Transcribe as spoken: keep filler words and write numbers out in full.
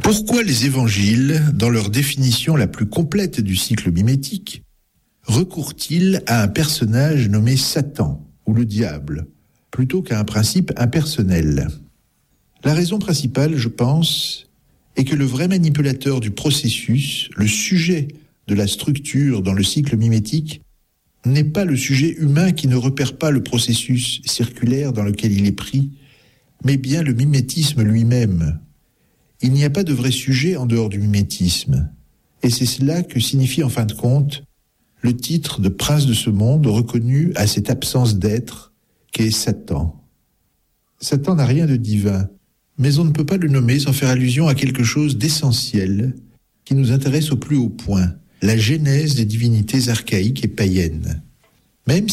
Pourquoi les évangiles, dans leur définition la plus complète du cycle mimétique, recourent-ils à un personnage nommé Satan ou le diable, plutôt qu'à un principe impersonnel ? La raison principale, je pense, est que le vrai manipulateur du processus, le sujet de la structure dans le cycle mimétique, n'est pas le sujet humain qui ne repère pas le processus circulaire dans lequel il est pris, mais bien le mimétisme lui-même. Il n'y a pas de vrai sujet en dehors du mimétisme, et c'est cela que signifie en fin de compte le titre de prince de ce monde reconnu à cette absence d'être qu'est Satan. Satan n'a rien de divin, mais on ne peut pas le nommer sans faire allusion à quelque chose d'essentiel qui nous intéresse au plus haut point, la genèse des divinités archaïques et païennes. Même